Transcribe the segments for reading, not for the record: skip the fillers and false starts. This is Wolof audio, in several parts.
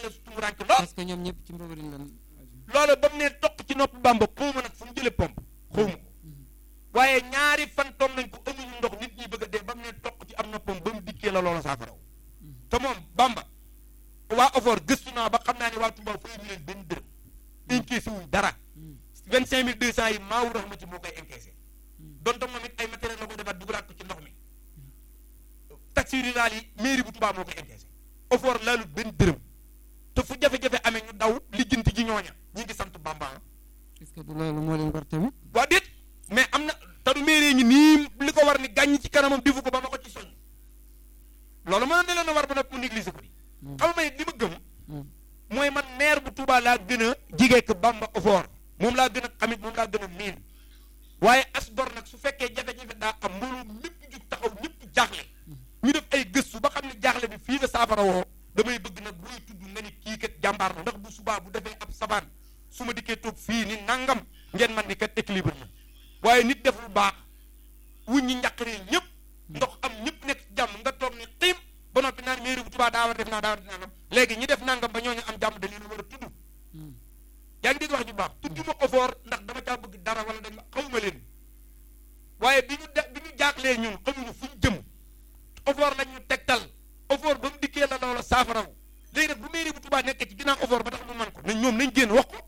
la su tumuranke lool parce que ñoom ñëpp ci Mbobérine lan loolu ba mu ne toq ci nopp Bamba xawma nag fu mu jëlee pompe xawma ko waaye ñaari fan toog nañ ko amuñu ndox nit ñi bëgg a dee ba mu ne toq ci am noppam ba mu dikkee la loola saafaraw te moom Bamba waa Ofor gëstu naa ba xam naa ne waa Touba fay ñu leen benn dërëm encaissé wuñ dara 25200 yi Maawu Rahmati moo koy encaissé donte moom it ay matériel la ko defaat dugalaat ko ci ndox mi taxi rural yi mairie bu Touba moo koy encaissé Ofor laalut benn dërëm te fu jafe-jafe amee ñu daw lijjanti ji ñooña ñi ngi sant Bamba est-ce que du loolu moo leen war tamit waa déet mais am na te du mairie ngi nii li ko war ni gàññ ci kanamam defu ko ba ma ko ci soññ loolu mën na leen a war ba nag mu négliger ko di xam nga li ma gëm mooy man maire bu Touba laa gën a jigee ko Bamba Ofor moom laa gën a xamit moom laa gën a miin waaye as gor nag su fekkee jafe-jafe daa am mbooloo ñëpp jug taxaw ñëpp jaaxle ñu def ay gëstu ba xam ne jaaxle bi fii la saafara woo damay bëgg nag booy tudd nga ni kii kat jàmbaar na ndax bu subaa bu defee ab sabaan su ma dikkee toog fii ni nangam ngeen man ni kat équilibre na waaye nit def lu baax wuñ ñi njàqaree ñëpp ndox am ñëpp nekk ci jàmm nga toog ni xiim ba noppi naan mairie bu Touba daa war def naa daa war def nangam léegi ñi def nangam ba ñooñu am jàmm da leen war a tudd yaa ngi dégg wax ju baax tudd ma Ofor ndax dama caa bëgg dara wala dañ xawuma leen waaye bi ñu jaaxlee ñun xamuñu fu ñu jëm Ofor lañ ñu tegtal Ofor ba mu dikkee la loola saafaraw léegi nag bu mairie bu Touba nekkee ci ginnaaw Ofor ba tax mu man ko nañ ñoom nañ génn wax ko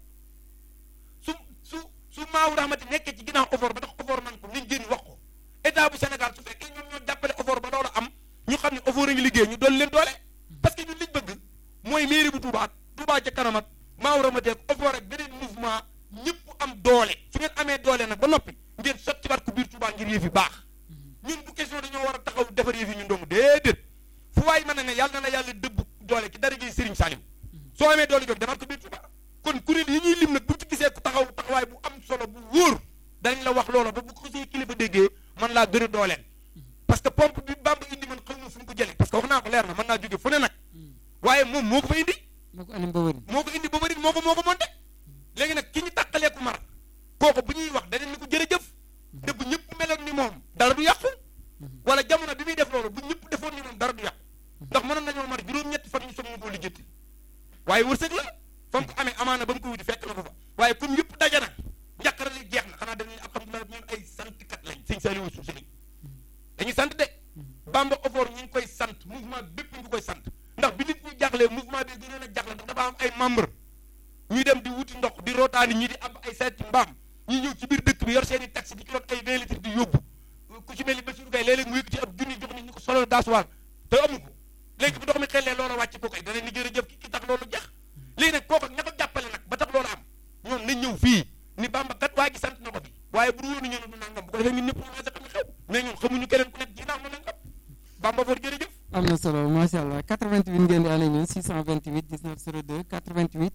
su Maawu Rahmati nekkee ci ginnaaw Ofor ba tax Ofor man ko nañ génn wax ko état bu Sénégal su fekkee ñoom ñoo jàppale Ofor ba loola am ñu xam ne Ofor a ngi liggéey ñu dool leen doole parce que ñun liñ bëgg mooy mairie bu Touba Touba ca kanam ak Maawu Rahmati ak Ofor ak beneen mouvement ñëpp am doole su ngeen amee doole nag ba noppi ngeen sottiwaat ko biir Touba ngir yëf yi baax ñun bu question dañoo war a taxaw defar yëf yi ñun dong déedéet fu waay mën na ne yàlla na la yàlla dëbb doole ci dara ji Serigne Salim soo amee doole jooju defar ko biir Touba kon kuréel yi ñuy lim nag bu ci gisee ku taxaw taxawaay bu am solo bu wóor dañ la wax loola ba bu ko see kilifa déggee man laa gën a dooleel parce que pompe bi Bamba indi man xam nga fu ñu ko jëlee parce que wax naa ko leer na mën naa jóge fu ne nag waaye moom moo ko fa indi moo ko andi Mbobérine moo ko indi Mbobérine moo ko monté léegi nag ki ñu tàqalee ku mar kooku bu ñuy wax dañu ni ko jërëjëf te bu ñëpp meloon ni moom dara du yàqu wala jamono bi muy def loolu bu ñëpp defoon ni moom dara du yàqu ndax mënoon nañoo mar juróom-ñetti fan ñu soog ñu koo lijjanti waaye wërsëg la fa mu ko amee amaana ba mu ko wuti fekk na ko fa waaye comme yëpp daje na njàqare li jeex na xanaa dañuy alhamdulilah ñun ay santkat lañ sëñ Saliou suuf si lañ dañuy sant de Bamba Ofor ñu ngi koy sant mouvement bépp ñu ngi koy sant ndax bi nit ñi jaaxlee mouvement bi gënoon a jaaxle ndax dafa am ay membre ñuy dem di wuti ndox di rootaani ñi di am ay seeti mbaam ñi ñëw ci biir dëkk bi yor seen i taxi di ci ay 20 litres di yóbbu ku ci mel ni Bassirou Gueye léeg-léeg mu yëkkati ab junni jox nit ñi ko solo gasoil te amu ko léegi bu ndox mi xellee loola wàcc ko koy dana ni jërëjëf ki tax loolu jeex léegi nag kooku ña ko jàppale nag ba tax loolu am ñoom nañ ñëw fii ni Bamba kat waa ji sant na ko fi waaye bu dul woon ñëw du nangam bu ko defee ñun ñëpp ñu xam ne xew mais ñun xamuñu keneen ku nekk ci ginnaaw mën nañ ko Bamba Ofor jërëjëf am na solo macha allah 88 ngeen di ànd ak ñun 628 19 02 88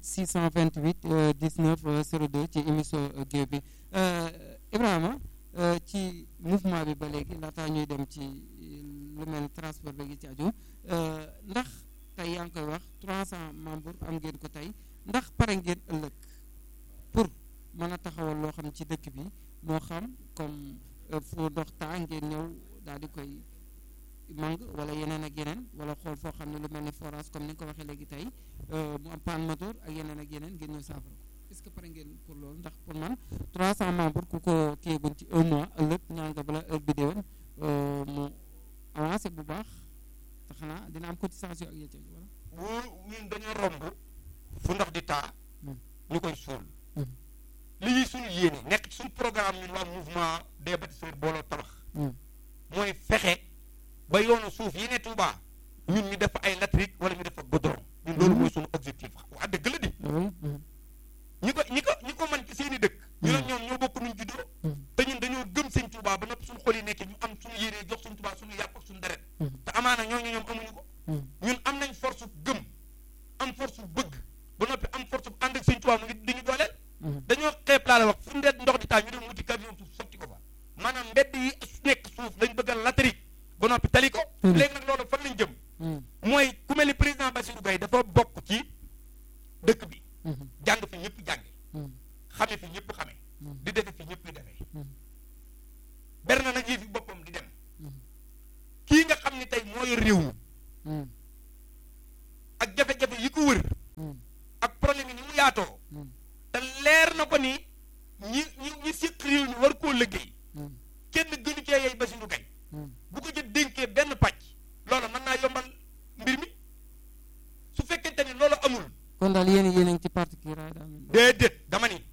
628 19 02 ci émission Gueweul bi Ibrahima ci mouvement bi ba léegi laataa ñuy dem ci lu mel ni transport beeg yi ci aju ndax tey yaa ngi koy wax 300 membres am ngeen ko tey ndax pare ngeen ëllëg pour mën a taxawal loo xam ci dëkk bi moo xam comme fu ndox taa ngeen ñëw daal di koy mang wala yeneen ak yeneen wala xool foo xam ne lu mel ni forage comme ni nga ko waxee léegi tey mu am panne moteur ak yeneen ngeen ñëw saafara ko est-ce que pare ngeen pour loolu ndax pour man 300 membres ku ko kiyeegun ci un mois ëllëg ñaan nga bala heure bi déwén mu avancé bu baax te xanaa dina am cotisation ak yéen wala. bu ñun dañoo romb fu ndox di taa ñu koy suul li ñuy suñu yéene nekk ci suñu programme ñun waa mouvement des bâtisseurs booloo tabax mooy fexe ba yoonu suuf yi ne Touba ñun ñu def ay latérique wala ñu def fa goudron ñun loolu mooy suñu objectif wax dëgg la di ñi ko mën ci seen i dëkk ñu ne ñoom ñoo bokk nuñ juddoo te ñun dañoo gëm sëñ Touba ba noppi suñu xol yi nekk ñu am suñu yéene jox suñu Touba suñu yàpp ak suñu deret te amaana ñooñu ñoom amuñu ko ñun am nañ force gëm am force bëgg ba noppi am force ànd ak sëñ Touba mu ngi diñu dooleel dañoo xeeb laa la wax fu ndeet ndox di taa ñu dem wuti camion suuf sotti ko fa maanaam mbedd yi nekk suuf lañ bëgg a latérique ba noppi tali ko léegi nag loolu fan lañ jëm mooy ku mel ni président Bassirou Gueye dafa bokk ci dëkk bi jàng fi ñëpp jànge xame fi ñëpp xame di defe fi ñëpp di defee ber na nag yi fi boppam di dem kii nga xam ni tey moo yor réew mi ak jafe-jafe yi ko wër kon daal yéen a ngi ci parti kii raay daa mel. déedéet dama ni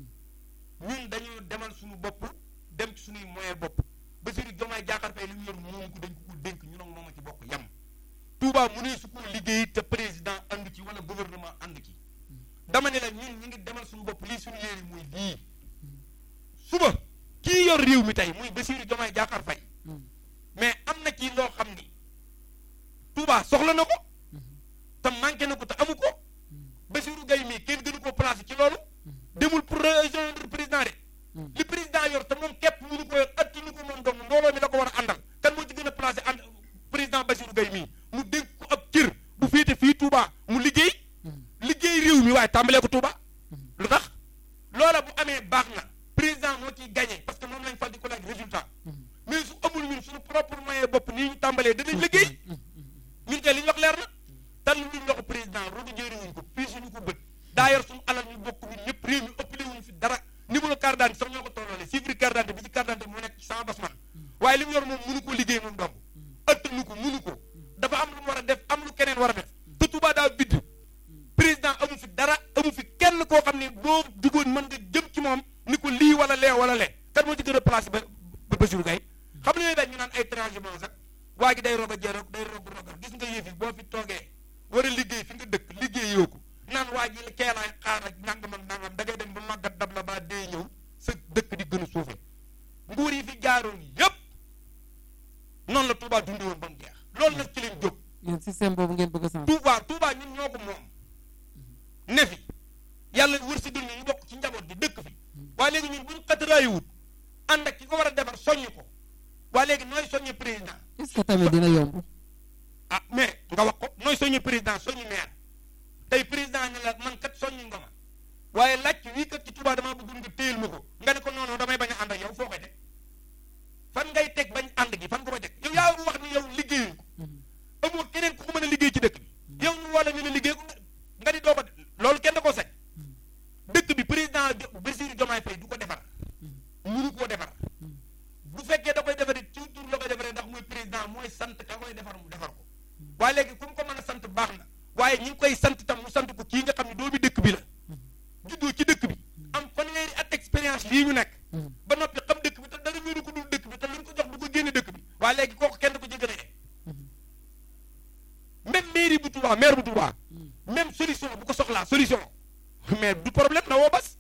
ñun dañoo demal suñu bopp dem ci suñuy moyen bopp Bassirou Diomaye Diakhar Faye li ñu yor moomu ko dañ ko dénk ñu nag moom a ci bokk yam Touba mu ne su ko liggéey te président ànd ci wala gouvernement ànd ci dama ne la ñun ñu ngi demal suñu bopp lii suñu yéene muy lii suba kii yor réew mi tey muy Bassirou Diomaye Diakhar Faye mais am na ci loo xam ni Touba soxla na ko te manqué na ko te amu ko Bassirou Gaye mii kenn gënu ko placé ci loolu demul pour rejoindre président de li président yor te moom képp mënu ko yor attinu ko moom dong mbooloo mi la ko war a àndal kan moo ci gën a placé ànd président Bassirou Gaye mii mu dénk ko ab cër bu féete fii Touba mu liggéey réew mi waaye tàmbalee ko Touba lu tax loola bu amee baax na président moo ciy gagné parce que moom lañ fal di ko laaj résultat mais su amul ñun suñu propre moyen bopp nii ñu tàmbalee danañ liggéey ñun kay li ñu wax leer na tal lu ñu wax président rodu jëriñuñ ko fii suñu ko bët daa yor suñu alal ñu bokk ñun ñëpp réew mi ëppale wuñ fi dara numéro carte d'identité sax ñoo ko tolloole chiffre carte d'identité bi ci carte d'identité moo nekk ci sama basman waaye li mu yor moom mënu ko liggéey moom dong ëttanu ko mënu ko dafa am lu mu war a def am lu keneen war a def te Touba daa bidd président amu fi dara amu fi kenn koo xam ne boo jugoon mën nga jëm ci moom ni ko lii wala lee wala lee kan moo ci gën a placé ba Bassirou Gaye xam ne yooyu dañ ñu naan ay transhumance sax waa gi day roba jeerok day rogal gis nga yëf yi boo fi toogee war a liggéey fi nga dëkk liggéey yoo ko naan waa ji la keelaay xaar ak nangam ak nangam da ngay dem ba màggat dab la ba dee ñëw sa dëkk di gën a suufe nguur yi fi jaaroon yëpp noonu la Touba dundee woon ba mu jeex loolu nag ci leen jóg yéen système boobu ngeen bëgg a sànq. Touba ñun ñoo ko moom ne fi yàlla wërsëgal ñu bokk ci njaboot gi dëkk fi waaye léegi ñun bu ñu xataraayiwut ànd ak ki ko war a defar soññ ko waaye léegi nooy soññi président. est-ce que tamit dina yomb. ah mais nga wax ko nooy soññi président soññi maire tey président ne la man kat soññi nga ma waaye laaj wii kat ci Touba damaa bëgg nga téyel ma ko nga ne ko noonu damay bañ a ànd ak yow foo koy teg fan ngay teg bañ ànd gi fan ko koy teg yow yaa wax ni yow liggéeyuñ ko amoo keneen ku ko mën a liggéey ci dëkk bi yow ñu wala ñu ne liggéey ko nga di doo ko loolu kenn da koo sañ dëkk bi président Bassirou Diomaye Faye du ko defar mënu koo defar bu fekkee da koy defaree ci tur la koy defaree ndax muy président mooy sant ka koy defar mu defar ko waaye léegi ku mu ko mën a sant baax na waaye ñi ngi koy sant tam mu sant ko kii nga xam ne doomi dëkk bi la juddoo ci dëkk bi am fanweeri at expérience lii ñu nekk ba noppi xam dëkk bi te dara ñëru ko dul dëkk bi te luñ ko jox du ko génne dëkk bi waaye léegi kooku kenn ko ci gën a yee même mairie bu Touba maire bu Touba même solution bu ko soxlaa solution mais du problème na woo bas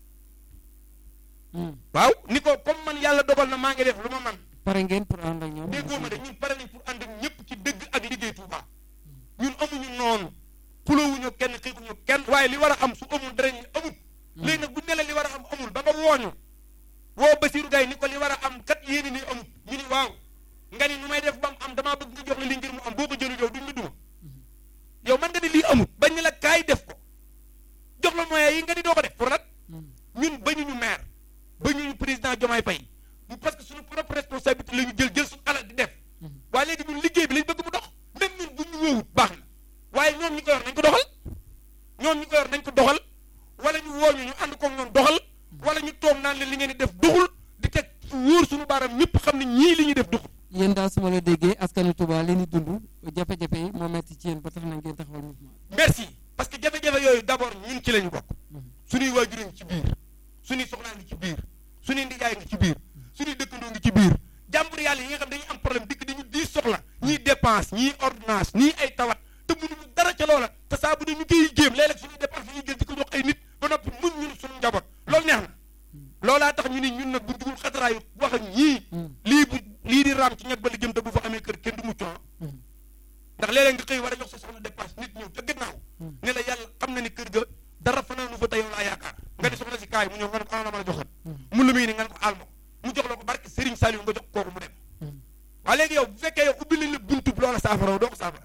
waaw ni ko comme man yàlla dogal na maa ngi def lu ma man pare ngeen pour ànd ak ñoom. déggoo ma de ñun pare nañ pour ànd ak ñëpp ci dëgg ak liggéey Touba ñun amuñu noonu xulóowuñu kenn xiixuñu kenn waaye li war a am su amul dara ñu amul léegi nag bu ne la li war a am amul ba nga wooñu woo Bassirou Gaye ni ko li war a am kat yéeni ni amul ñu ni waaw nga ni nu may def ba mu am damaa bëgg nga jox la li ngir mu am boo ko jëlu yow duñ la duma yow man nga ni lii amul bañ ni la kaay def ko jox la moyens yi nga ni doo ko def pour nag ñun bañuñu maire bañuñu président Diomaye Faye parce que suñu propre responsabilité la ñu jël suñu alal di def waaye léegi ñun liggéey bi lañ bëgg mu dox même ñun bu ñu wóowut baax na waaye ñoom ñi ko yor nañ ko doxal ñoom ñi ko yor nañ ko doxal wala ñu wooñu ñu ànd koog ñoom doxal wala ñu toog naan leen li ngeen di def doxul di teg wóor suñu baaram ñëpp xam ne ñii li ñuy def doxul. yéen daal su ma la déggee askanu Touba li ñu dund jafe-jafe yi moo metti ci yéen ba tax na ngeen taxawal mouvement. merci parce que jafe-jafe yooyu d'abord ñun ci lañu bokk suñuy waajur ngi ci biir suñuy soxnaa ngi ci biir suñuy ndijaay ngi ci biir suñuy dëkkandoo ngi ci biir jàmbur yàlla yi nga xam dañuy am problème dikk dañu di soxla ñii dépense ñii ordonnance ñii ay tawat te mënuñu dara ca loola te saa bu ne ñu koy jéem léeg-léeg suñuy dépense ñuy jël di ko jox ay nit ba noppi mun ñun suñu njaboot loolu neex na loolaa tax ñu ni ñun nag bu dugul xataraayu wax ak ñii lii di raam ci ñag ba la jëm te bu fa amee kër kenn du mucc ndax léeg-léeg nga xëy war a jox sa soxna dépense nit ñëw ca gannaaw ne la yàlla xam na ni kër ga dara fanaanu fa te yow laa yaakaar nga di soxna si kaay mu ñëw nga ne ko ana la mën a joxat mu lu muy ni nga ne ko aal ma ko mu jox la ko barke Serigne Saliou nga jox kooku mu dem waaye léegi yow bu fekkee yow ubbi nañ la buntub loola saafara doo ko saafara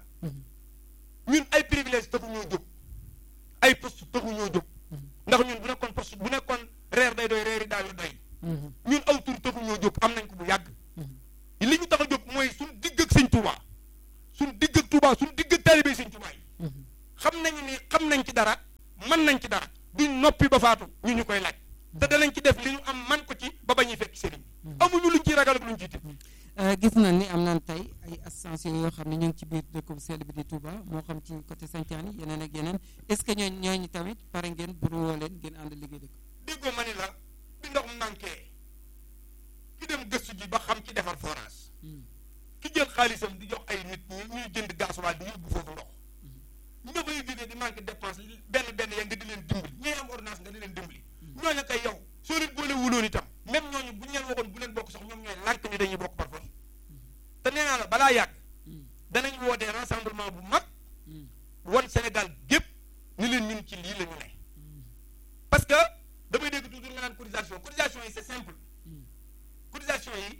ñun ay privilège taxu ñoo jóg ay poste taxu ñoo jóg ndax ñun bu nekkoon poste bu nekkoon reer day doy reeri daal doy ñun aw tur taxu ñoo jóg am nañ ko bu yàgg li ñu tax a jóg mooy suñ digg ak sëñ Touba suñ digg ak Touba suñ digg ak taalibe sëñ Touba yi xam nañu ni xam nañ ci dara mën nañ ci dara duñ noppi ba faatu ñu koy laaj te danañ ci def li ñu am man ko ci ba bañuy fekk sëriñ amuñu luñ ciy ragal ak luñ ciy tëj gis nañ ni am nañ tey ay association yoo xam ne ñu ngi ci biir dëkk bu sell bi di Touba moo xam ci côté Saint-Thiane yeneen ak yeneen est-ce que ñooñu tamit pare ngeen pour woo leen ngeen ànd liggéey dëkk. déggoo ma ni la bi ndox manqué ki dem gëstu ji ba xam ci defar forage ki jël xaalisam di jox ay nit ñuy jënd gasoil di yóbbu foofu ndox nga fay jógee di manqué dépense benn ya nga di leen dimbali ñooy am ordonnance nga di leen dimbali ñooñu kay yow soo leen boole wuloon itam même ñooñu bu ñu leen waxoon bu leen bokk sax ñoom ñooy lànk ni dañuy bokk par force te nee naa la balaa yàgg danañ wootee rassemblement bu mag wan Sénégal gépp ni leen ñun ci lii la ñu ne parce que damay dégg toujours nga naan cotisation yi c'est simple cotisation yi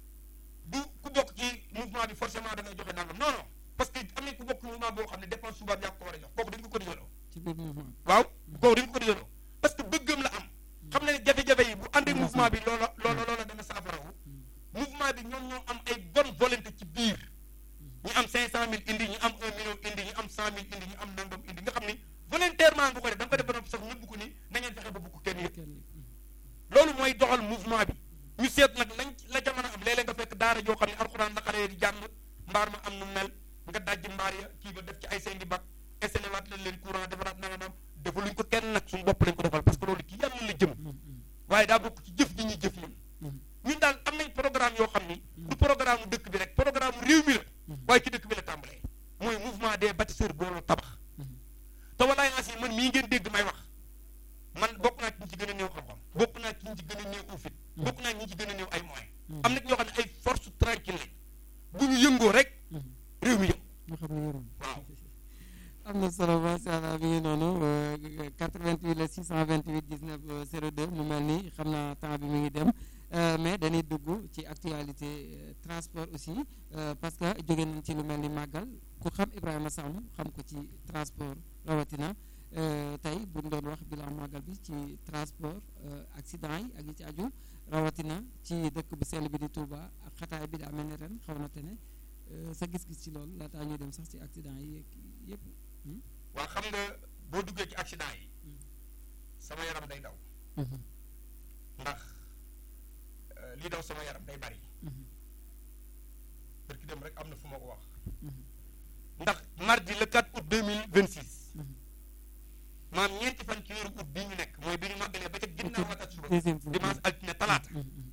du ku bokk ci mouvement bi forcément da ngay joxe nangam non non parce que am nañ ku bokk mouvement boo xam ne dépense subaab yaa ko war a jox kooku dañ ko cotisé loo ci biir mouvement waaw kooku dañ ko cotisé loo parce que bëggam la am xam na ne jafe-jafe yi bu àndee mouvement bi loola dana saafarawu mouvement bi ñoom ñoo am ay bonne volonté ci biir ñu am 500,000 indi ñu am 1 million indi ñu am 100,000 indi ñu am nangam indi nga xam ni volontairement nga ko def da nga ko def ba noppi sax nëbb ko ni na ngeen fexe ba bu ko kenn yëg loolu mooy doxal mouvement bi ñu seet nag la jamono am léeg-léeg nga fekk daara joo xam ne alxuraan la xale yi di jàng mbaar ma am nu mel nga dajji mbaar ya kii ba def ci ay sendi bak installé waat leen courant defaraat nangam defaluñ ko kenn nag suñu bopp lañ ko defal parce que loolu ci yàlla la jëm waaye daa bokk ci jëf ji ñuy jëf ñun daal am nañ programme yoo xam ni du programme dëkk bi rek programme réew mi la waaye ci dëkk bi la tàmbalee mooy mouvement des bâtisseurs booloo tabax te walaay naa si man mii ngeen dégg may wax man bokk naa ci ñi ci gën a néew xam-xam bokk naa ci ñi ci gën a néew ufit bokk naa ñi ci gën a néew ay moyens am na ñoo xam ne ay force tranquille bu ñu yëngoo rek réew mi yëngu ñu xam ne yoroon waaw am na solo macha allah mi ngi noonu 88 la 628 19 02 mu mel ni xam naa temps bi mi ngi dem mais dañuy dugg ci actualité transport aussi parce que jóge nañ ci lu mel ni màggal ku xam Ibrahima Samb xam ko ci transport rawatina tey bu ñu doon wax bilan màggal bi ci transport accident yi ak yi ci aju rawatina ci dëkk bu sell bi di Touba ak xataay bi daa mel ni ren xaw na te ne sa gis-gis ci loolu laataa ñuy dem sax ci accident yi yëpp. waaw xam nga boo duggee ci accident yi sama yaram day daw ndax lii daw sama yaram day bari parce que dem rek am na fu ma ko wax ndax mardi le 4 août 2026 maam ñeenti fan ci weeru août bii ñu nekk mooy bi ñu màggalee ba ca ginnaaw ak suba dimanche altine talaata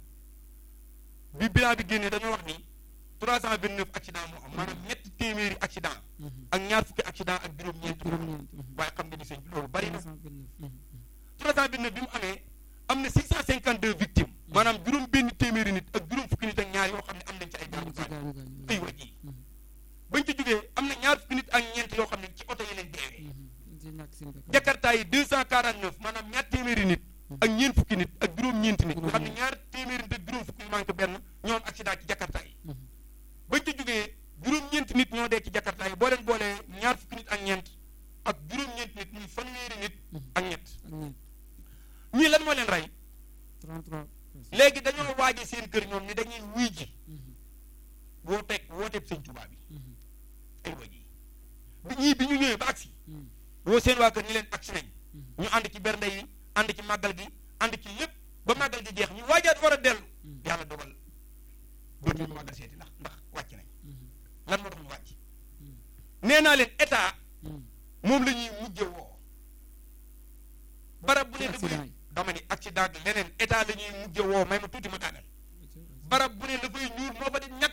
bi bilan bi génnee dañoo wax ni 329 accident moo am maanaam ñetti téeméeri accident ak ñaar fukki accident ak juróom-ñeent waaye xam nga ni sëñ bi loolu bari na 329 bi mu amee am na 652 victimes maanaam juróom benn téeméeri nit ak juróom fukki nit ak ñaar yoo xam ne am nañ ci ay gaañu ay waj yi bañ ci jógee am na ñaar fukki nit ak ñeent yoo xam ne ci oto yi leen deewee jakarta yi 249 maanaam ñaar téeméeri nit ak ñeent fukki nit ak juróom-ñeenti nit nga xam ne ñaar téeméeri nit ak juróom fukki yu manqué benn ñoo am accident ci jakarta yi bañ ci jógee juróom-ñeenti nit ñoo dee ci jakarta yi boo leen boolee ñaar fukki nit ak ñeent ak juróom-ñeenti nit muy fanweeri nit ak ñett ñii lan moo leen rey 33 léegi dañoo waaje seen kër ñoom ni dañuy wuy ji wooteeb sëñ Tuubaa bi ay waj yi ñii bi ñu ñëwee ba agsi woo seen waa kër ñi leen agsi nañ ñu ànd ci bernde yi ànd ci màggal gi ànd ci lépp ba màggal gi jeex ñu waajaat war a dellu yàlla dogal dootuñu màggal seeti ndax wàcc nañ lan moo tax ñu wàcc nee naa leen état moom la ñuy mujje woo barab bu ne dama ni accident ak leneen état la ñuy mujje woo may ma tuuti ma daaneel barab bu ne la fay ñuul moo fa di ñag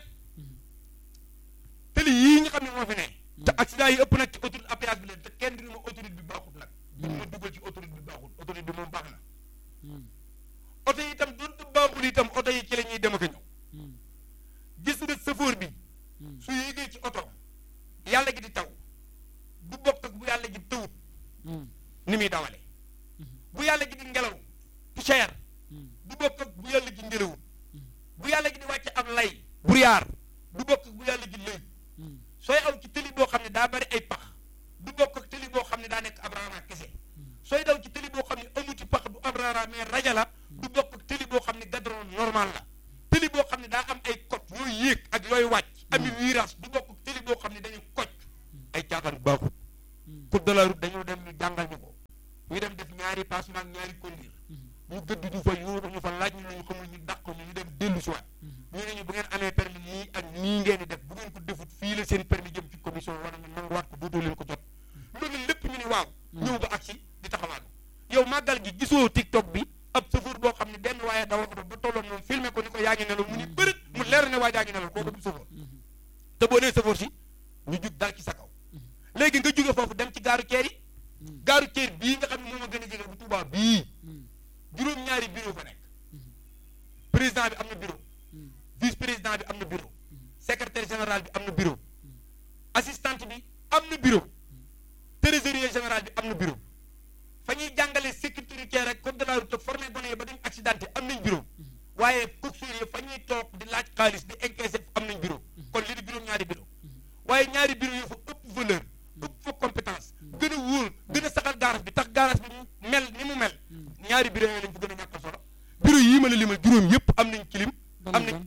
tëli yii nga xam ne moo fi ne te accident yi ëpp nag ci autoroute à péage bi leen te kenn dina ma autoroute bi baaxut nag bu ma dugal ci autoroute bi baaxut autoroute bi moom baax na oto yi itam doon baaxul itam oto yi ci la ñuy dem ak a ñëw gis nga chauffeur bi su yéegee ci oto yàlla gi di taw du bokk ak bu yàlla gi tawut ni muy dawale bu yàlla gi di ngelaw poussière du bokk ak bu yàlla gi ngelawut bu yàlla gi di wàcce am lay brouillard du bokk ak bu yàlla gi lëy sooy aw ci tëli boo xam ne daa bari ay pax du bokk ak tëli boo xam ne daa nekk ab raara kese sooy daw ci tëli boo xam ne amu ci pax du ab raara mais raja la du bokk ak tëli boo xam ne gadron normal la tëli boo xam ne daa am ay côte yooyu yéeg ak yooyu wàcc ami virage du bokk ak tëli boo xam ne dañuy kocc ay caaxaan baaxut code de la route dañoo dem ñu jàngal ñu ko ñu dem def ñaari passement ak ñaari conduire ñu gëdd ñu fa yóoru ñu fa laaj ñu ñu xamul ñu dàq ñu dem dellu si waat ñu ne ñu bu ngeen amee permis nii ak nii ngeen di def bu ngeen ko defut fii la seen permis jëm ci commission wala ñu nanguwaat ko dootoo leen ko jot loolu lépp ñu ni waaw ñëw ba agsi di taxawaat yow màggal gi gisoo TikTok bi ab chauffeur boo xam ne benn waaye dawal ko ba tolloon moom filmé ko ni ko yaa ngi nelaw mu ni bërët mu leer ne waa jaa ngi nelaw kooku du chauffeur te boo nee chauffeur si ñu jug dal ci sa kaw léegi nga jóge foofu dem ci gaaru ceer yi gaaru ceer bii nga xam ne moom a gën a jege bu Touba bii juróom-ñaari bureau fa nekk président bi am na bureau vice président bi am na bureau secrétaire général bi am na bureau assistante bi am na bureau trésorier général bi am na bureau fa ñuy jàngale sécurité rek code de la route formé gone yi ba duñ accidenté am nañ bureau waaye coxeur yi fa ñuy toog di laaj xaalis di encaissé am nañ bureau kon li di juróom-ñaari bureau waaye ñaari bureau yoo fa ëpp valeur ëpp fa compétence gën a wóor gën a saxal garage bi tax garage bi mel ni mu mel ñaari bureau yooyu lañ fa gën a ñàkk solo bureau yii ma la limal juróom yëpp am nañ clim am nañ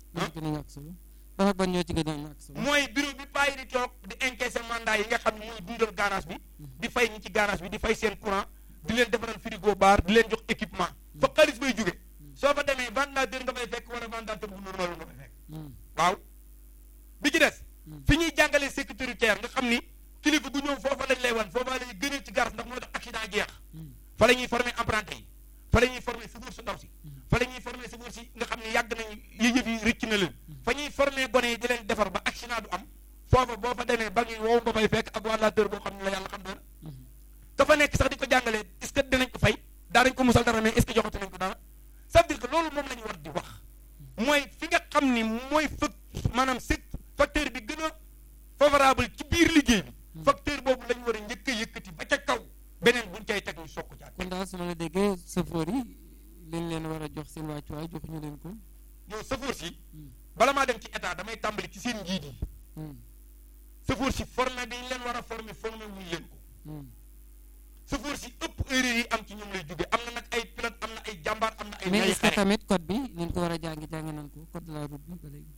ban ñoo ci gën a ñàkk solo mooy bureau bi bàyyi di toog di encaissé mandat yi nga xam ne mooy dundal garage bi di fay ñi ci garage bi di fay seen courant di leen defaral frigo bar di leen jox équipement fa xaalis bay jóge soo fa demee ventilateur nga fay fekk wala ventilateur bu normal nga fay fekk waaw bi ci des fi ñuy jàngalee sécuritaire nga xam ni kilifa bu ñëw foofa lañ lay wan foofa lañuy gënal ci garage ndax moo tax accident jeex fa la ñuy former apprenti yi fa la ñuy former chauffeur su ndaw si fa la ñuy former chauffeur si nga xam ne yàgg nañ yëf yi rëcc na leen fa ñuy former gone yi di leen defar ba accident du am foofa boo fa demee ba ngi wow nga fay fekk ak ventilateur boo xam ne la yàlla xam doona ka fa nekk sax di ko jàngalee est-ce que dinañ ko fay daanañ ko musal dara mais est-ce que joxatu nañ ko dara ça veut dire que loolu moom la ñu war di wax mooy fi nga xam ni mooy maanaam facteur bi gën a favorable ci biir liggéey bi facteur boobu la ñu war a njëkk a yëkkati ba ca kaw beneen buñ cay teg ñu soog ko jaar kon daal su ma la déggee chauffeur yi liñ leen war a jox seen wàccuwaay joxuñu leen ko non chauffeur si bala maa dem ci état damay tàmbali ci seen njiit yi chauffeur si formé bi ñu leen war a formé wuñ leen ko chauffeur si ëpp erreur yi am ci ñoom lay jóge am na nag ay pilote am na ay jàmbaar am na ay mais est-ce que tamit code bi ni ñu ko war a jàngi nañ ko code de la route bi ba léegi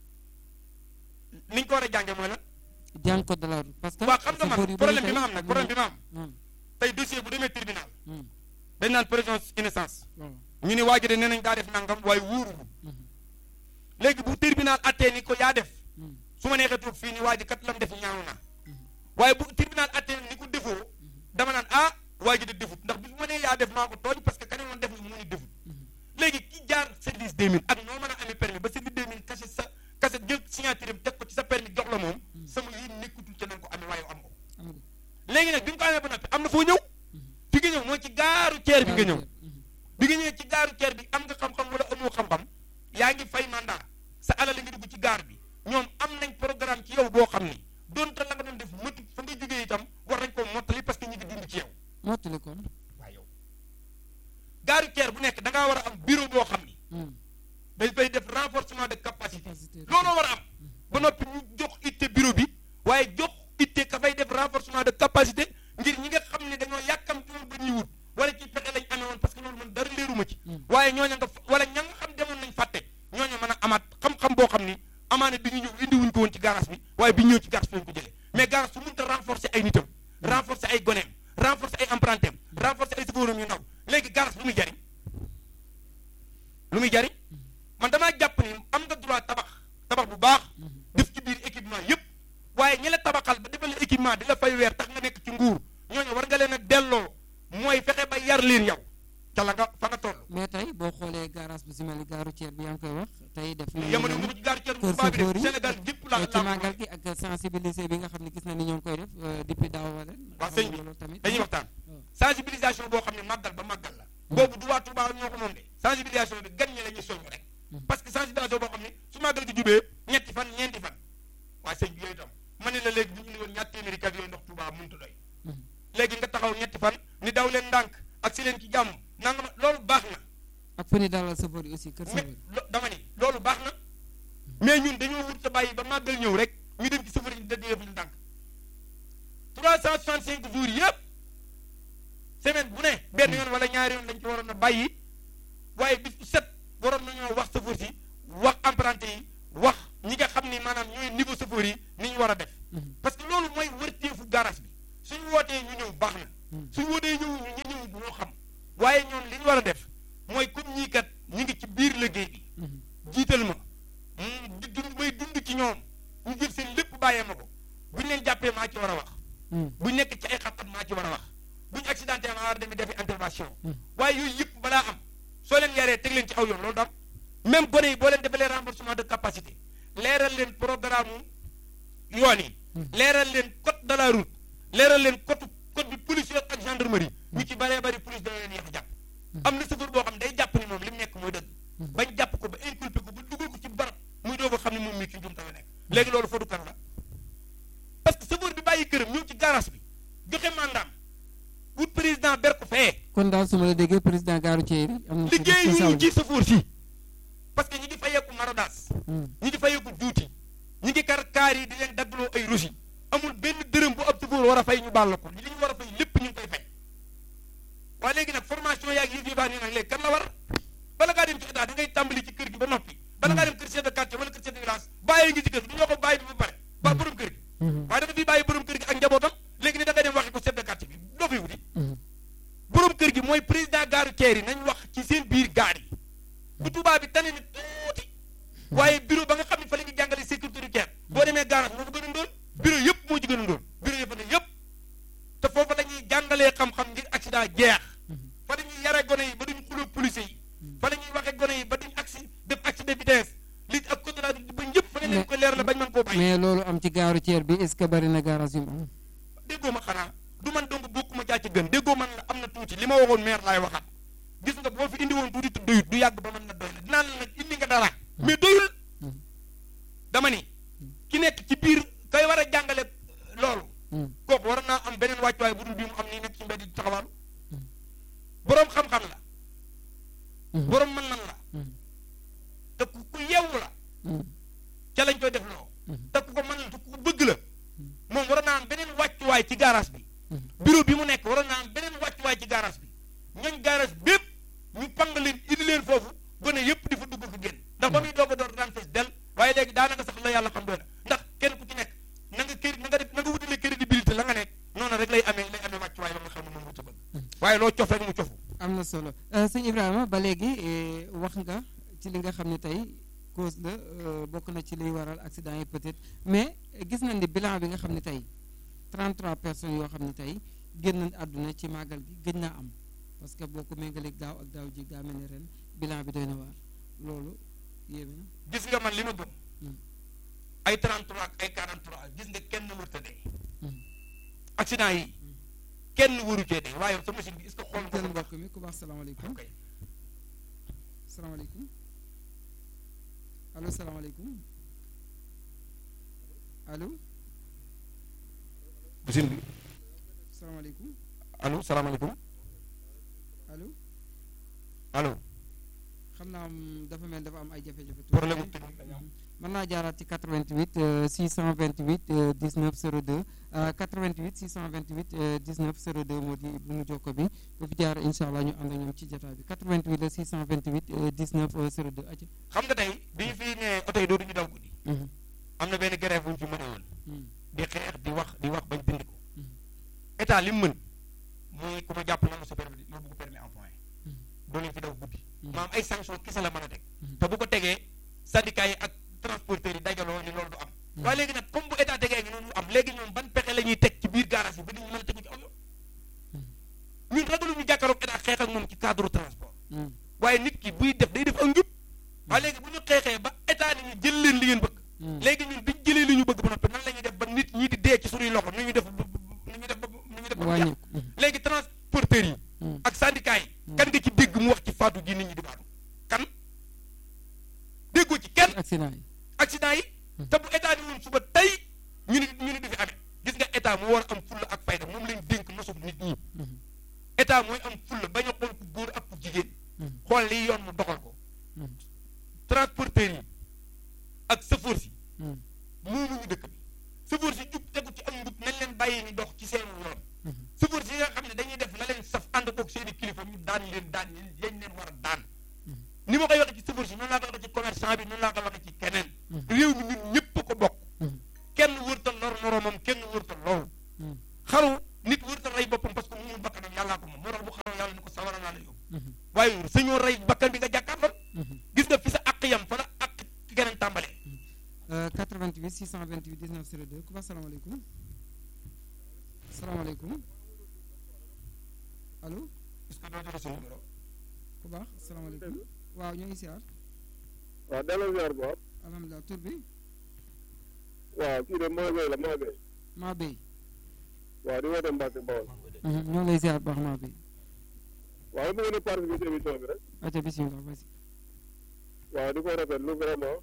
ni ñu ko war a jànge mooy lan jàng code de la route parce que waaw xam nga man problème bi ma am tey dossier bu demee tribunal dañ naan présomption d'innocence ñu ni waa ji de nee nañ daa def nangam waaye wóorugu léegi bu tribunal attee ni ko yaa def su ma neexee toog fii ni waa ji kat lam def ñaaw na waaye bu tribunal attee ni ko defoo dama naan waa ji de defut ndax bis ma nee yaa def maa ko tooñ parce que keneen woon def na mu ni defut léegi ki jaar service 2000 ak noo mën a amee permis ba service 2000 kase jël signature am teg ko ci sa permis jox la moom sama yéen nekkutul ca nañ ko amee waaye am ko léegi nag bi nga ko amee ba noppi am na foo ñëw fi nga ñëw mooy ci gaaru ceer bi nga ñëw bi nga ñëwee ci gaaru ceer bi am nga xam-xam wala amoo xam-xam yaa ngi fay mandat sa alal la nga dugg ci gaar bi ñoom am nañ programme ci yow boo xam ni doonte la nga doon def mëtu fa nga jógee itam war nañ koo mottali parce que ñu ngi dund ci yow mottali kon waaw yow gaaru ceer bu nekk da ngaa war a am bureau boo xam ni dañ fay def renforcement de capacité looloo war a am ba noppi ñu jox itte bureau bi waaye jox itte ka fay def renforcement de capacité ngir ñi nga xam ne dañoo yàkkam ci woon ba ñuy wut wala ci pexe lañ amee woon parce que loolu man dara leeruma ci waaye ñooña nga wala ña nga xam demoon nañ fàtte ñooña mën a amaat xam-xam boo xam ni amaana bi ñu ñëw indi wuñ ko woon ci garage bi waaye bi ñëw ci garage bi lañ ko jëlee mais garage su mënta renforcer ay nitam renforcer ay goneem renforcer ay apprentim renforcer ay chauffeuram yu ndaw léegi garage lu muy jariñ man damaa jàpp ni am nga droit tabax bu baax def ci biir équipement yëpp waaye ñi la tabaxal ba defal la équipement di la fay weer tax nga nekk ci nguur ñooñu war nga leen a delloo mooy fexe ba yar leen yow ca la nga fa nga toll. mais tey boo xoolee garage bu si mel ni gaaru ceer bi yaa ngi koy wax tey def na yamane mu ci gaaru ceer bu baax bi Sénégal gépp la ci màggal gi ak sensibiliser bi nga xam ne gis na ni ñoo ngi koy def depuis daaw wala waaw sëñ bi dañuy waxtaan sensibilisation boo xam ne màggal ba màggal la boobu du waa Touba ñoo ko moom de sensibilisation bi gan ñi la ñuy soññ rek parce que sensibilisation boo xam ne su màggal gi jubee ñetti fan ñeenti fan waaye sëñ bi yooyu tam ma ne la léegi bu ñu indi woon ñaar téeméeri kat yooyu ndox Touba mënut a doy léegi nga taxaw ñetti fan ni daw leen ndànk ak si leen ci jàmm nanga ma loolu baax na ak fu ni dalal safar yi aussi kër safar dama ni loolu baax na mais ñun dañoo wut sa bàyyi ba màggal ñëw rek ñu dem ci safar yi da def ñu ndànk 365 jours yëpp semaine bu ne benn yoon wala ñaari yoon lañ ci waroon a bàyyi waaye bis bu set waroon nañoo wax safar si wax apprenti yi wax ñi nga xam ni maanaam ñooy niveau safar yi ni ñu war a def parce que loolu mooy wërteefu garage bi suñu wootee ñu ñëw baax na suñu wootee ñëw ñu ñëw ñoo xam waaye ñoom li ñu war a def mooy comme ñii kat ñi ngi ci biir liggéey bi jiital ma accidenté ma war a demee defi intervention waaye yooyu yëpp balaa am soo leen yaree teg leen ci aw yoon loolu daam même gone yi boo leen defalee renforcement de capacité leeral leen programme yoon yi leeral leen code de la route leeral leen code bi police ak gendarmerie ñu ci bëree bëri police dana leen yéex a jàpp am na chauffeur boo xam day jàpp ni moom li mu nekk mooy dëgg bañ jàpp ko ba inculpé ko ba dugal ko ci barab muy doog a xam ne moom mii ci njumte la nekk léegi loolu foodu kan la parce que chauffeur bi bàyyi këram ñëw ci garage bi joxe mandaam wut président ber ko fee kon daal su ma la déggee président gaaru Thiéry am na liggéey ñu ci chauffeur si parce que ñi ngi fayeeku marodas ñi ngi fayeeku juuti ñi ngi kaar yi di leen daggloo ay rosi amul benn dërëm bu ab chauffeur war a fay ñu baal la ko li ñu war a fay lépp ñu ngi koy fay waaye léegi nag formation yaag yëf yi baa nii nag léegi kan la war bala ngaa dem ci état da ngay tàmbali ci kër gi ba noppi bala ngaa dem kër chef de quartier wala kër chef de village bàyyi ngi ci kër gi du ñoo ko bàyyi bi ba pare ba borom kër gi waaye da nga fi bàyyi borom kër gi ak njabootam léegi ni da ngay dem waxi ko chef de quartier bi doo fay wuti borom kër gi mooy président gaaru Thiéry nañ wax ci seen biir gaar yi bu tubaab bi tane ni tuuti waaye bureau ba nga xam ne fa la ñuy jàngale sécurité routière boo demee garage moo fa gën a ndóol bureau yëpp moo ci gën a ndóol bureau yëpp ne yëpp te foofu la ñuy jàngalee xam-xam ngir accident jeex fa la ñuy yare gone yi ba duñ xuloo police yi fa la ñuy waxe gone yi ba duñ def accident de vitesse li ak code de la route ba ñëpp fa la leen ko leer la bañ mën koo bàyyi mais loolu am ci gaaru Thiéry bi est-ce que bari na garage yu am déggoo ma xanaa du man donc bokkuma caa ci gën déggoo man la am na tuuti li ma waxoon maire laay waxaat gis nga boo fi indi woon tuuti doyut du yàgg ba mën na doy la dinaa la nag indi nga dara mais doyul dama ni ki nekk ci biir kay war a jàngale loolu kooku war naa am beneen wàccuwaay bu dul bii mu am nii nekk ci mbedd di taxawaalu boroom xam-xam la boroom mën nan la te ku yeewu la ca lañ koy def loo te ku ko mën la te ku ko bëgg la moom war naa am beneen wàccuwaay ci garage bi bureau bi mu nekk war naa am beneen wàccuwaay ci garage bi ñooñ garage bépp ñu pang leen indi leen foofu gone yëpp di fa dugg ko génn ndax ba muy doog a door daan fees del waaye léegi daanaka sax la yàlla xam doy na ndax kenn ku ci nekk na nga wutalee crédibilité la nga nekk noonu rek lay amee wàccuwaay ba nga xam ne moom wuta bëgg waaye loo cof rek mu cofu am na solo sëñ Ibrahima ba léegi wax nga ci li nga xam ne tey cause la bokk na ci liy waral accident yi peut-être mais gis nañ ni bilan bi nga xam ne tey 33 personnes yoo xam ne tey génn nañ àdduna ci màggal gi gëj naa am parce que boo ko méngaleeg daaw ak daaw ji daa mel ni ren bilan bi doy na waar loolu yéeme na. gis nga man li ma gëm. ay 33 ak ay 43 gis nga kenn wërta dee. accident yi kenn waru cee dee waaye sa machine bi est-ce que xool nga ko mbokk mi ku baax salaamaaleykum. salaamaaleykum allo salaamaaleykum allo. machine bi. salaamaaleykum. allo salaamaaleykum. allo. allo. xam naa dafa mel dafa am ay jafe-jafe. problème technique la ñu am. mën naa jaaraat ci 88 628 19 02 88 628 19 02 moo di bu mu jokko bi bu fi jaar incha allah ñu ànd ak ñoom ci jotaay bi 88 la 628 19 02 aca xam nga tey bi ñu fi ne oto yi dootuñu daw guddi. am na benn grève bu ñu fi mëne woon. di xeex di wax bañ bind ko. état li mu mën mooy ku ma jàpp na ma sa permis yóbbu ko permis en point. doo leen fi daw guddi. maam ay sanction kese la mën a teg. te bu ko tegee syndicat yi ak transporteurs yi dajaloo ni loolu du am. waaye léegi nag comme bu état tegee ngi noonu am léegi ñoom ban pexe la ñuy teg ci biir garage yi ba nit ñi mën a tegu ci aw yoon. ñun ragalu ñu jàkkaarloog état xeex ak moom ci cadre transport. waaye nit ki buy def day def ak njub. waaye léegi bu ñu xeexee ba état ni ñu jël leen li ngeen bëgg. léegi ñun biñ jëlee li ñu bëgg ba noppi nan la ñuy def ba nit ñi di dee ci suñuy loxo nu ñuy def ba jàpp léegi transporteurs yi ak syndicat yi kan nga ci dégg mu wax ci faatu gi nit ñi di faatu kan déggoo ci kenn accident yi te bu état ni woon suba tey ñu ni du fi amee gis nga état moo war a am fulla ak fayda moom leen dénk nosub nit ñi état mooy am fulla bañ a xool ku góor ak ku jigéen xool li yoon mu doxal ko transporteurs yi ak chauffeur si moomuñu dëkk bi chauffeur si jub tegu ci am njub nañ leen bàyyi ñu dox ci seen yoon chauffeur si nga xam ne dañuy def la leen saf ànd koog seen i kilifa ñu daan leen yañ leen war a daan ni ma koy waxee ci chauffeur si noonu laa koy waxee ci commerçant bi noonu laa koy waxee ci keneen réew mi ñun ñëpp ko bokk kenn wërta lor moroomam kenn wërta loolu xaru nit wërta rey boppam parce que mu bakkanam yàllaa ko moom moo tax bu xaroon yàlla ni ko sawara naa la yóbbu waaye sañoo rey bakkan bi nga jàkkaarloo gis nga fi sa àq yam fa la àq ci keneen tàmbalee 88 628 19 02 ku baax salaamaaleykum salaamaaleykum allo. est-ce que doo joxe sa numéro. ku baax asalaamaaleykum. waaw ñu ngi siyaar. waaw delloo ziar bu baax. alhamdulilah tur bi. waaw kii de Maguette la Maguette. maa béy. waaw di woote Mbacke Bawol. ñoo ngi lay ziar bu baax maa béy. waaw dama gën a participer ci émission bi rek. aca bisimilah vas-y. waaw di ko rafetlu vraiment.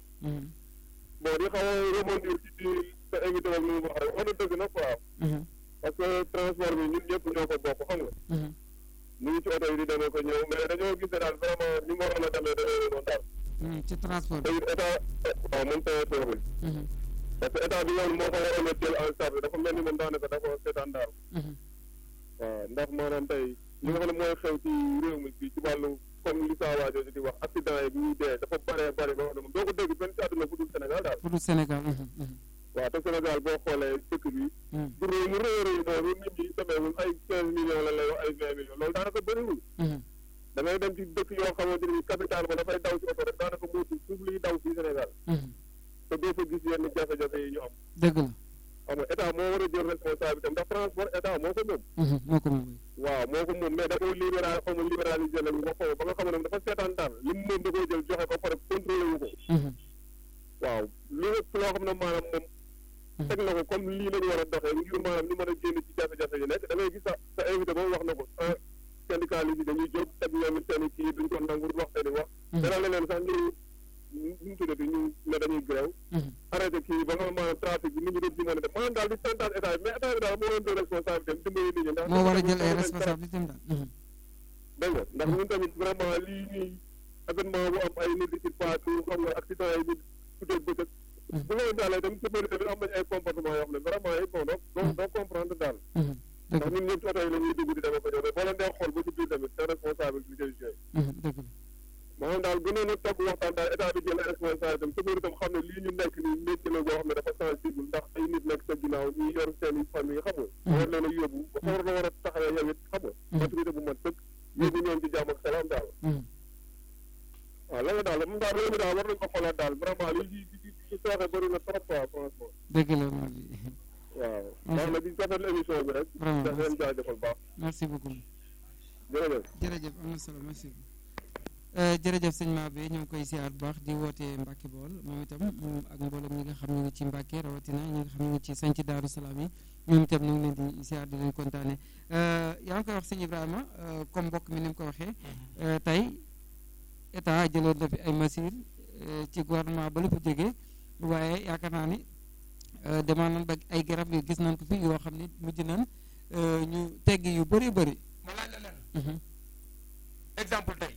bon di xaw a rebondir ci sa invité boobu ni mu wax rek wax na dëgg nag quoi. parce que transport bi ñun ñëpp ñoo ko bokk xam nga. ñu ngi ci oto yi di demee ko ñëw mais dañoo gis ne daal vraiment ni mu waroon a demee noonu daal. ci transport te it état waaw moom transport bi. parce que état bi loolu moo ko waroon a jël en charge dafa mel ni moom daanaka dafa seetaan daal. waaw ndax maanaam tey li nga xam ne mooy xew ci réew mi fii ci wàllu comme li saa waajoo di wax accident yi ñuy dee dafa bëree bëri ba wax ne moom doo ko dégg benn ci àdduna fu dul Sénégal daal. fu dul Sénégal. waaw te Sénégal boo xoolee dëkk bi. bu réew mu rëy a rëy noonu nit ñi demeewul ay 15 millions la lay wax ay 20 millions loolu daanaka bëriwul. da ngay dem ci dëkk yoo xamante ni capital ba dafay daw ci oto rek daanaka muutu suuf liy daw fii Sénégal. te doo fa gis yenn jafe-jafe yi ñu am. dëgg la. xam nga état moo war a jël responsabilité ndax transport état moo ko moom. moo ko moom. waaw moo ko moom mais da koy libéraliser la ñu ba xaw ba nga xam ne dafa seetaan daal li mu moom da koy jël joxe ko pare contrôlé wu ko. waaw li lépp loo xam ne maanaam moom. teg na ko comme lii la ñu war a doxee ngir maanaam ñu mën a génn ci jafe-jafe yi nekk da ngay gis sa invité boobu wax na ko syndicaliste yi dañuy jóg teg ñoom it seen i kii duñ ko nangu wax seen i wax. dana leen sax ñu tuddati ñu ne dañuy grève arrêté kii ba nga maanaam trafic bi nit ñi doon ci mën a def maanaam daal di santaat état bi mais état bi daal moo doon responsabilité am dimbali nit ñi ndax moo war a jël ay responsabilité am daal dégg nga ndax ñun tamit vraiment lii nii événement bu am ay nit di ci faatu xam nga accident yi nit tuddee bëccëg bu nga daalee dem sëbëri tamit am nañ ay comportement yoo xam ne vraiment yi bon doo comprendre daal ndax ñun ñëpp oto yi la ñuy dugg di demee ko ñëw mais boo leen dee xool ba ci biir tamit c'est responsabilité yi joué maanaam daal gënoon a toog waxtaan daal état bi jël responsabilité am sëbëri tam xam ne lii ñu nekk nii métier la boo xam ne dafa sensible ndax ay nit nekk sa ginnaaw ñuy yor seen i famille xam nga war leen a yóbbu ba war la war a taxawee yow it xam nga maturité bu mat sëkk yóbbu ñoom ci jàmm ak salaam daal waaw loolu daal moom daal réew mi daal war nañ ko xoolaat daal vraiment li ci sooxe bëri na trop quoi franchement dëgg la maa bi waaw baax na di rafetlu émission bi rek da leen jaajëfal baax merci beaucoup jërëjëf am na solo merci jërëjëf sëñ Mabé ñoo ngi koy siyaar bu baax di woote Mbacke Bawol moom itam ak mboolem ñi nga xam ñu ngi ci Mbacke rawatina ñi nga xam ñu ngi ci sanc Daaru Salaam yi ñoom itam ñu ngi leen di siyaar di leen kontaane yaa ngi koy wax sëñ Ibrahima comme mbokk mi ni mu ko waxee tey état jëloon na fi ay mesures ci gouvernement ba lépp jógee waaye yaakaar naa ni demaan nañ ba ay garab yu gis nañ ko fi yoo xam ne mujj nañ ñu teggi yu bëri bëri ma laaj la leen exemple tey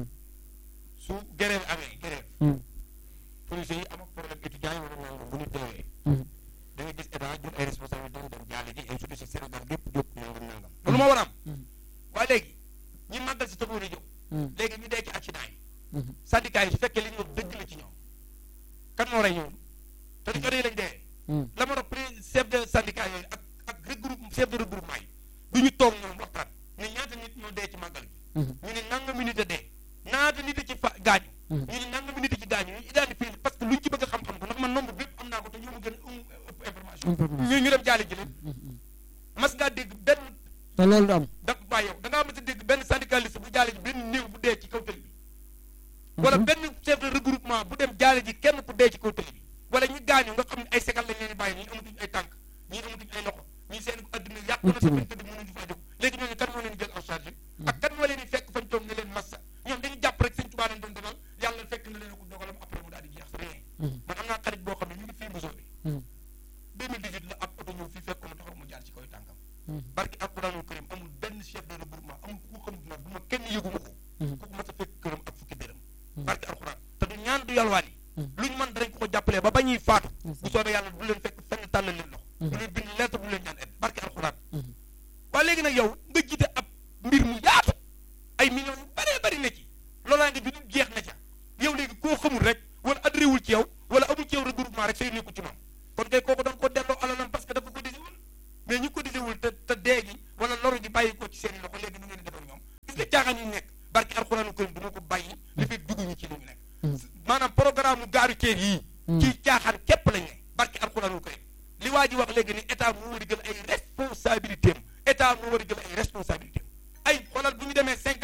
su grève amee grève policiers yi am ak problème étudiants yi war a nangu bu ñu teewee da nga gis état jël ay responsabilité dem jaale ji ay surtout si Sénégal gépp jóg nangam loolu moo war a am waaye léegi ñi màggal si taxaw a jóg léegi ñu dee ci accident yi syndicat yi su fekkee li ñu wax dëgg la ci ñoom kan moo rey ñoom te du yi lañ dee la ma dox chef de syndicat yooyu ak chef de regroupement yi du ñu toog ñoom waxtaan ne ñaata nit ñoo dee ci màggal gi ñu ne nangami nit a dee ñaata nit a ci gaañu ñu ne nangami nit a ci gaañu ñu identifié parce que luñ ci bëgg a xam-xam ko ndax man nombre bépp am naa ko te ñoo ma gën a ëpp information ñu dem jaale ji leen mas ngaa dégg benn te loolu du am da waa yow da ngaa mas a dégg benn syndicaliste bu jaale ji benn néew bu dee ci kaw tëli bi wala benn chef de regroupement bu dem jaale ji kenn ku dee ci kaw tëli bi wala ñu gaañu nga xam ne ay segal lañ leen di bàyyi ñii amatuñ ay tànk ñii amatuñ ay loxo ñii seen adduna yàqu na sa fañ tëdd mënuñu faa jóg léegi ñooñu kan moo leen di jël en charge ak kan moo leen di fekk fañ toog ne leen massa ñoom dañu jàpp rek sëñ Tuubaa leen doon demal yàlla fekk na leen ko dogalam après mu daal di jeex rien man am naa xarit boo xam ne ñu ngi fii Moussa bi 2018 la ab oto ñëw fii fekk ko mu taxaw mu jaar ci kaw tànkam barki alquraanul karim amul benn chef de regroupement amul ku xamut nag bu ma kenn yëguma ko ku mas a fekk këram ak fukki dërëm barki alquraan te du ñaan du yalwaan yi luñ mën danañ ko jàppalee ba ñuy faatu bu soobee yàlla du leen fekk fenn tàllal leen loxo du leen bind lettre du leen ñaan aide barki alquraan waaye léegi nag yow nga jiite ab mbir mu yaatu ay millions yu bëree bëri ne ci loolaa nga ju jeex na ca yow léegi koo xamul rek wala adhéré wul ci yow wala amul ci yow regroupement rek say nekku ci moom kon kay kooku doon ko delloo alalam parce que dafa ko disi wul mais ñu ko disi wul te dee gi wala loru gi bàyyi ko ci seen i loxo léegi nu ngeen di defal ñoom gis nga caaxaan yi nekk barki alxuraanu karim du ma ko bàyyi li fekk dugguñu ci li ñu nekk maanaam programme mu gaaru ceeb yii ci caaxaan képp lañ ne barki alxuraanu karim li waa ji wax léegi ni état moo war a jël ay responsabilité am état moo war a jël ay responsabilité am ay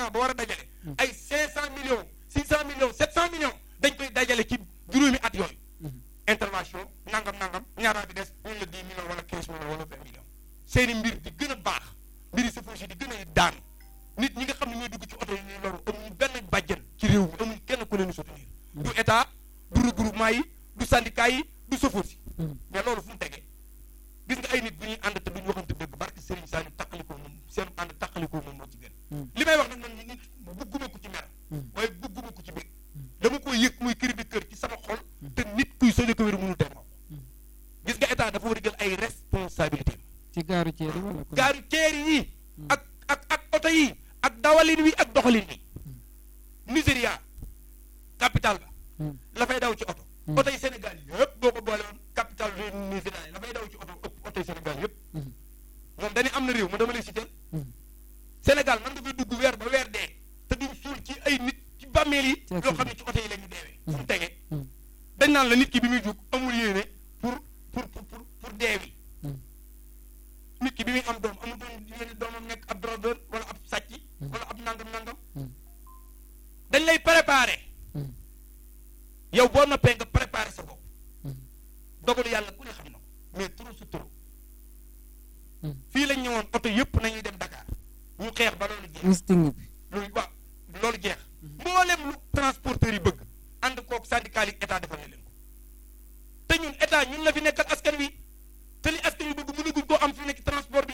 ans ba war a dajale ay 500 millions 600 millions 700 millions dañ koy dajale ci juróomi at yooyu intervention nangam ñaaraa bi des ñun la 10 millions wala 15 millions wala 20 millions seeni mbir di gën a baax mbiri safar si di gën a daanu nit ñi nga xam ne ñooy dugg ci oto yi ñuy loru amuñu benn bàjjen ci réew mi amuñu kenn ku leen di soutenir du état du regroupement yi du syndicat yi du safar si mais loolu fu mu tegee gis nga ay nit bu ñuy ànd te duñu waxante dëgg barke Serigne Saliou taqalikoo moom seen ànd taqalikoo moom moo ci gën li may wax nag man nit bugguma ko ci mer waaye bugguma ko ci bëgg dama ko yëg muy cri de cœur ci sama xol te nit kuy soño ko wér mënul tey moom gis nga état dafa war a jël ay responsabilité ci gaaru ceeri wala ko gaaru ceeri yi ak oto yi ak dawalin wi ak doxalin wi Nigéria capital ba la fay daw ci oto oto yi Sénégal yëpp boo ko boole woon capital du Nigéria la fay daw ci oto ëpp oto yi Sénégal yëpp moom dañuy am na réew ma dama lay citer Sénégal man nga fay dugg weer ba weer dee te duñ suul ci ay nit ci bàmmeel yi loo xam ne ci oto yi la ñu deewee fu mu tegee dañ naan la nit ki bi muy jug amul yéene pour deewi nit ki bi muy am doom amul doon yéene doomam nekk ab drogueur wala ab sàcc wala ab nangam dañ lay préparer yow boo noppee nga préparer sa bopp dogalu yàlla ku ne xam na ko mais trop su trop fii lañ ñëwoon oto yëpp nañuy dem Dakar ñu xeex ba loolu jeex loolu jeex mboolem lu transporteur yi bëgg ànd kook syndicat yi état defal na leen ko te ñun état ñun la fi nekkal askan wi te li askan wi bëgg mënaguñ koo am fi nekk transport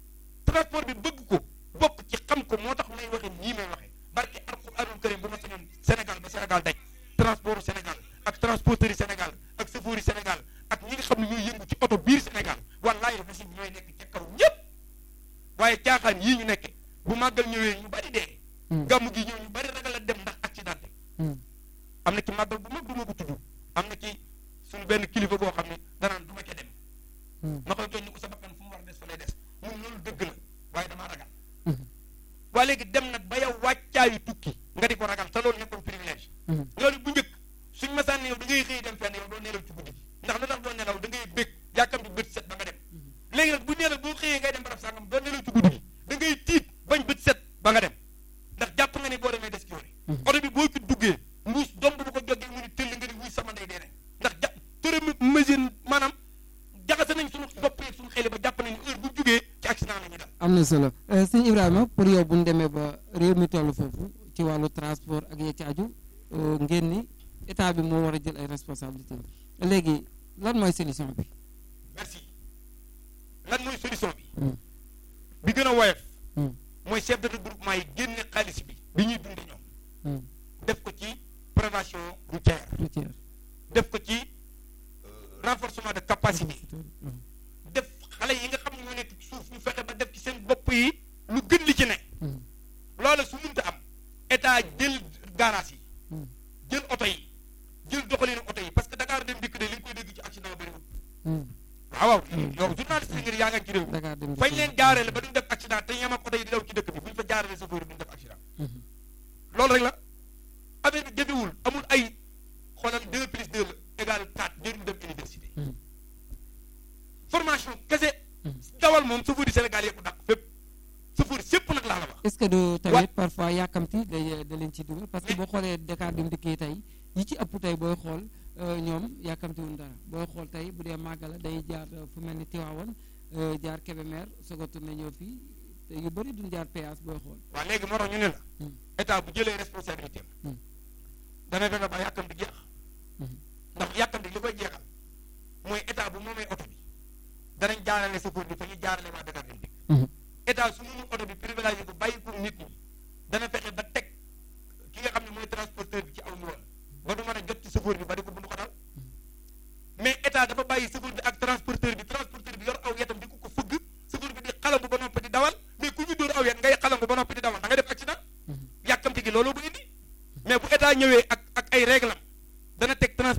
bi bëgg ko bokk ci xam ko moo tax may waxe nii may waxe barke alxuraanul karim bu ma sañoon Sénégal ba Sénégal daj transport Sénégal ak transporteur yi Sénégal ak chauffeur yi Sénégal ak ñi nga xam ne ñooy yëngu ci oto biir Sénégal wallaay dafa si ñooy nekk ca kaw ñëpp waaye caaxaan yii ñu nekke bu màggal ñëwee ñu bari dee gàmmu gi ñëw ñu bari ragal a dem ndax accidenté am na ci màggal bu mag du ma ko tudd am na ci suñu benn kilifa boo xam ne danaan du ma ca dem ma koy tooñ ni ko sa bakkan fu mu war a des fa lay des mun loolu dëgg la waaye damaa ragal waa léegi dem nag ba yow wàccaayu tukki nga di ko ragal te loolu nekkoon privilège loolu bu njëkk suñ masaan ne yow da ngay xëy dem fenn yow doo nelaw ci guddi gi ndax lu tax doo nelaw da ngay bég yàkkam di bët set ba nga dem léegi nag bu nelaw boo xëyee ngay dem barab sàngam doo nelaw ci guddi gi da ngay tiit bañ bët set ba nga dem ndax jàpp nga ne boo demee des ci yoon oto bi boo ci duggee mbuus doom bu ko jógee mu ni tëll nga ni wuy sama ndey dee ndax jàpp tërëmi mesure maanaam jaxase nañ suñu bopp yeeg suñu xel ba jàpp nañu heure bu jugee ci accident la ñu dal am na solo sëñ Ibrahima pour yow bu ñu demee ba réew mi toll foofu ci wàllu transport ak ya ci aju ngeen ni état bi moo war a jël ay responsabilités léegi lan mooy solution bi. merci lan mooy solution bi gën a woyof mooy chef de regroupement yi génne xaalis bi ñuy dunde ñoom def ko ci prévention routière def ko ci renforcement de capacité def xale yi nga xam ne ñoo nekk ci suuf ñu fexe ba def ci seen bopp yi lu gën li ci ne loolu su mënta am état jël garage yi jël oto yi jël doxalinu oto yi parce que Dakar dem dikk de li ñu koy dégg ci accident bëriwul waaw yow journaliste ngir yaa nga ci réew fañ leen jaarale ba duñ def accident te ñam ak oto yi di daw ci dëkk bi buñ fa jaarale chauffeur yi duñ def accident loolu rek la affaire bi jëfewul amul ay xoolal 2 plus 2 égale 4 jëruñ dem université formation kese dawal moom chauffeur yi Sénégal yëpp dàq fépp chauffeur yëpp nag laa la wax est-ce que du tamit parfois yàkkamti da leen ci dugal parce que boo xoolee Dakar dem dikkee tey yi ci ëpp tey booy xool ñoom yàkkamtiwuñ dara booy xool tey bu dee màggala day jaar fu mel ni Tivaouane jaar Kébémer soog a tourné ñëw fii te yu bëri duñ jaar péage booy xool waaw léegi moo tax ñu ne la état bu jëlee responsabilité dana fexe ba yàkkamti jeex ndax yàkkamti li koy jeexal mooy état bu moomee oto bi danañ jaarale chauffeur bi fa ñu jaarale waa Dakar dem dikk état su mënul oto bi privilégié ko bàyyi ko nit ñi dana fexe ba teg ki nga xam ne mooy transporteur bi ci aw yoon ba du mën a jot ci chauffeur bi ba di ko bundu ko dal mais état dafa bàyyi chauffeur bi ak transporteur bi